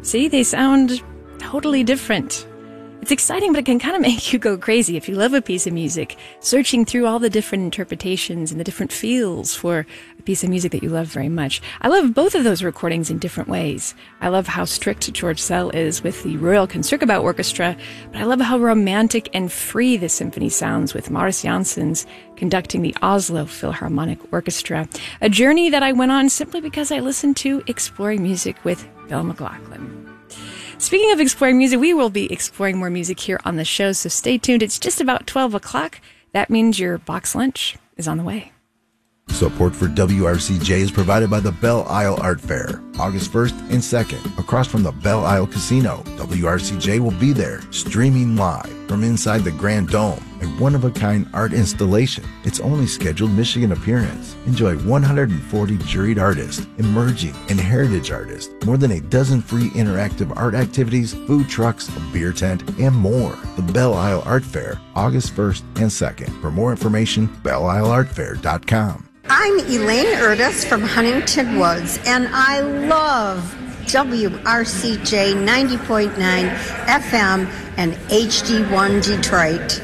See, they sound totally different. It's exciting, but it can kind of make you go crazy if you love a piece of music, searching through all the different interpretations and the different feels for a piece of music that you love very much. I love both of those recordings in different ways. I love how strict George Szell is with the Royal Concertgebouw Orchestra, but I love how romantic and free the symphony sounds with Maurice Janssens conducting the Oslo Philharmonic Orchestra, a journey that I went on simply because I listened to Exploring Music with Bill McLaughlin. Speaking of exploring music, we will be exploring more music here on the show, so stay tuned. It's just about 12 o'clock. That means your box lunch is on the way. Support for WRCJ is provided by the Belle Isle Art Fair, August 1st and 2nd, across from the Belle Isle Casino. WRCJ will be there, streaming live from inside the Grand Dome, a one-of-a-kind art installation. Its only scheduled Michigan appearance. Enjoy 140 juried artists, emerging and heritage artists, more than a dozen free interactive art activities, food trucks, a beer tent, and more. The Belle Isle Art Fair, August 1st and 2nd. For more information, belleisleartfair.com. I'm Elaine Erdis from Huntington Woods, and I love WRCJ 90.9 FM and HD1 Detroit.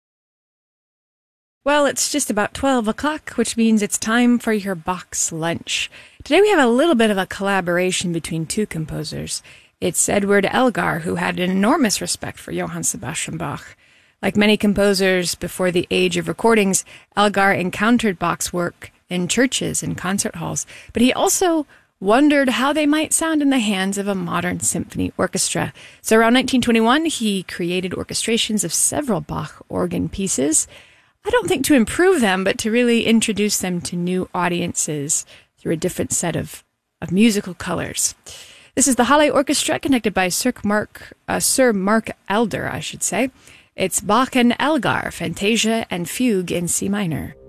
Well, it's just about 12 o'clock, which means it's time for your box lunch. Today we have a little bit of a collaboration between two composers. It's Edward Elgar, who had an enormous respect for Johann Sebastian Bach. Like many composers before the age of recordings, Elgar encountered Bach's work in churches and concert halls, but he also wondered how they might sound in the hands of a modern symphony orchestra. So around 1921, he created orchestrations of several Bach organ pieces. I don't think to improve them, but to really introduce them to new audiences through a different set of musical colors. This is the Halle Orchestra, conducted by Sir Mark Elder, I should say. It's Bach and Elgar, Fantasia and Fugue in C minor.